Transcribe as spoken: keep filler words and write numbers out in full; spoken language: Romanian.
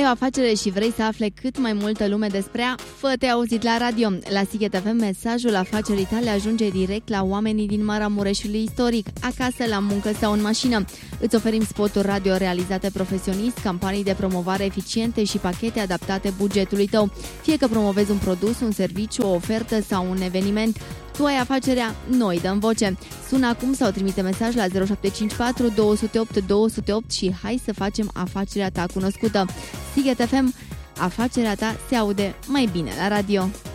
Ai o afacere și vrei să afle cât mai multă lume despre ea? Fă-te auzit la radio. La Sighet F M, mesajul afacerii tale ajunge direct la oamenii din Maramureșului istoric, acasă, la muncă sau în mașină. Îți oferim spoturi radio realizate profesionist, campanii de promovare eficiente și pachete adaptate bugetului tău. Fie că promovezi un produs, un serviciu, o ofertă sau un eveniment, tu ai afacerea, noi dăm voce. Sună acum sau trimite mesaj la zero șapte cinci patru doi zero opt doi zero opt și hai să facem afacerea ta cunoscută. Sighet F M, afacerea ta se aude mai bine la radio.